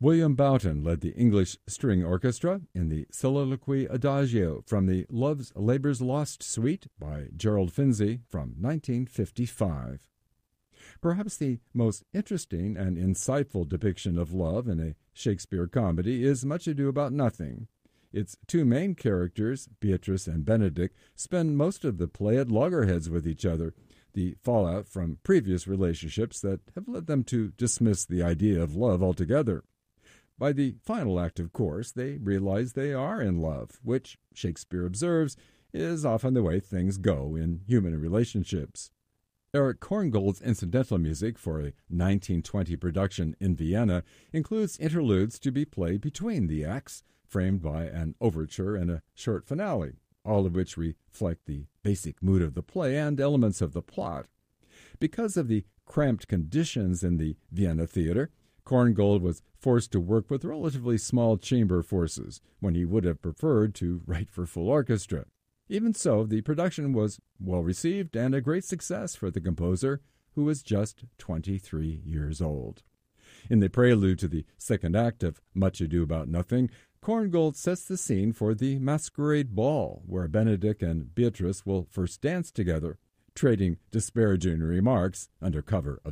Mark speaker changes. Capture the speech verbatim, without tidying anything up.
Speaker 1: William Boughton led the English String Orchestra in the Soliloquy Adagio from the Love's Labour's Lost Suite by Gerald Finzi from nineteen fifty-five. Perhaps the most interesting and insightful depiction of love in a Shakespeare comedy is Much Ado About Nothing. Its two main characters, Beatrice and Benedick, spend most of the play at loggerheads with each other, the fallout from previous relationships that have led them to dismiss the idea of love altogether. By the final act, of course, they realize they are in love, which, Shakespeare observes, is often the way things go in human relationships. Erich Korngold's incidental music for a nineteen twenty production in Vienna includes interludes to be played between the acts, framed by an overture and a short finale, all of which reflect the basic mood of the play and elements of the plot. Because of the cramped conditions in the Vienna theater, Korngold was forced to work with relatively small chamber forces when he would have preferred to write for full orchestra. Even so, the production was well received and a great success for the composer, who was just twenty-three years old. In the prelude to the second act of Much Ado About Nothing, Korngold sets the scene for the masquerade ball, where Benedick and Beatrice will first dance together, trading disparaging remarks under cover of